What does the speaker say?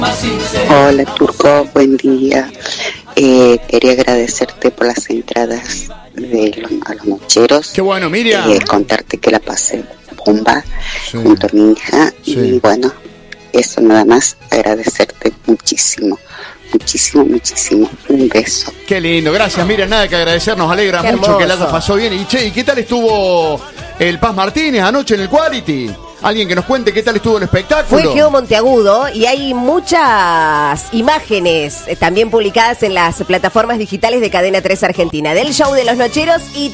Hola Turco, buen día. Quería agradecerte por las entradas a los nocheros. Qué bueno, Miriam. Contarte que la pasé bomba junto a mi hija. Y bueno, eso nada más, agradecerte muchísimo. Muchísimo. Un beso. Qué lindo, gracias Miriam, nada que agradecer, nos alegra mucho que la haya pasado bien. Y che, ¿y qué tal estuvo el Paz Martínez anoche en el Quality? Alguien que nos cuente qué tal estuvo el espectáculo. Fue Geo Monteagudo y hay muchas imágenes también publicadas en las plataformas digitales de Cadena 3 Argentina del show de los nocheros y